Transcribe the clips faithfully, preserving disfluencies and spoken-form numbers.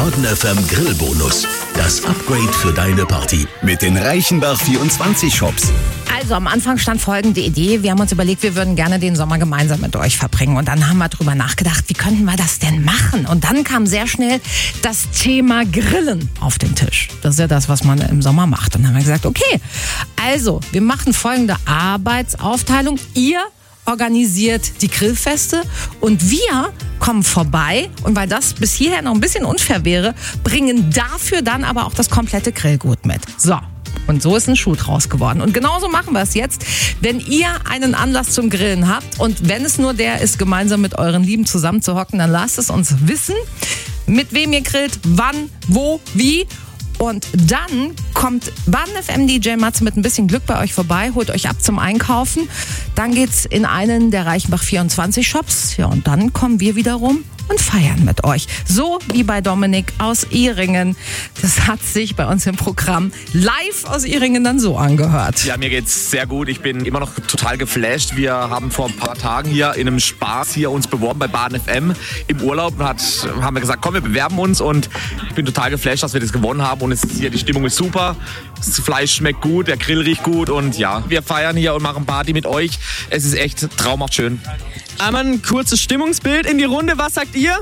Norden F M Grillbonus. Das Upgrade für deine Party mit den Reichenbach vierundzwanzig Shops. Also am Anfang stand folgende Idee. Wir haben uns überlegt, wir würden gerne den Sommer gemeinsam mit euch verbringen. Und dann haben wir drüber nachgedacht, wie könnten wir das denn machen? Und dann kam sehr schnell das Thema Grillen auf den Tisch. Das ist ja das, was man im Sommer macht. Und dann haben wir gesagt, okay, also wir machen folgende Arbeitsaufteilung. Ihr organisiert die Grillfeste und wir kommen vorbei und weil das bis hierher noch ein bisschen unfair wäre, bringen dafür dann aber auch das komplette Grillgut mit. So. Und so ist ein Schuh draus geworden. Und genauso machen wir es jetzt. Wenn ihr einen Anlass zum Grillen habt und wenn es nur der ist, gemeinsam mit euren Lieben zusammen zu hocken, dann lasst es uns wissen, mit wem ihr grillt, wann, wo, wie. Und dann kommt Baden F M D J Matze mit ein bisschen Glück bei euch vorbei, holt euch ab zum Einkaufen. Dann geht's in einen der Reichenbach vierundzwanzig Shops. Ja, und dann kommen wir wiederum und feiern mit euch. So wie bei Dominik aus Ihringen. Das hat sich bei uns im Programm live aus Ihringen dann so angehört. Ja, mir geht's sehr gut. Ich bin immer noch total geflasht. Wir haben vor ein paar Tagen hier in einem Spaß hier uns beworben bei Baden F M im Urlaub und hat, haben wir gesagt, komm, wir bewerben uns und ich bin total geflasht, dass wir das gewonnen haben und es ist hier, die Stimmung ist super. Das Fleisch schmeckt gut, der Grill riecht gut und ja, wir feiern hier und machen Party mit euch. Es ist echt traumhaft schön. Einmal ein kurzes Stimmungsbild in die Runde. Was sagt ihr?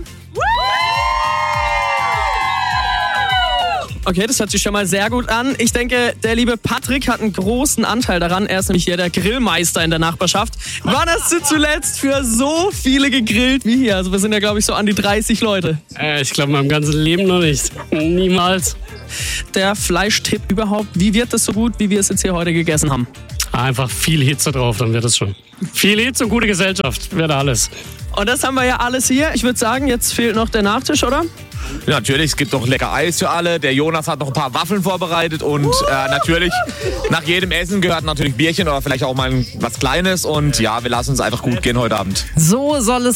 Okay, das hört sich schon mal sehr gut an. Ich denke, der liebe Patrick hat einen großen Anteil daran. Er ist nämlich hier der Grillmeister in der Nachbarschaft. Wann hast du zuletzt für so viele gegrillt wie hier? Also wir sind ja, glaube ich, so an die dreißig Leute. Äh, ich glaube, in meinem ganzen Leben noch nicht. Niemals. Der Fleischtipp überhaupt. Wie wird das so gut, wie wir es jetzt hier heute gegessen haben? Einfach viel Hitze drauf, dann wird es schon. Viel Hitze und gute Gesellschaft, wird alles. Und das haben wir ja alles hier. Ich würde sagen, jetzt fehlt noch der Nachtisch, oder? Ja, natürlich, es gibt noch lecker Eis für alle. Der Jonas hat noch ein paar Waffeln vorbereitet und äh, natürlich nach jedem Essen gehört natürlich Bierchen oder vielleicht auch mal was Kleines. Und ja, wir lassen uns einfach gut gehen heute Abend. So soll es